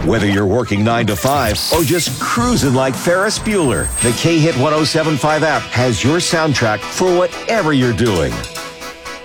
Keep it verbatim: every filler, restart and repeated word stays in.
Whether you're working nine to five or just cruising like Ferris Bueller, the K-Hit ten seventy-five app has your soundtrack for whatever you're doing.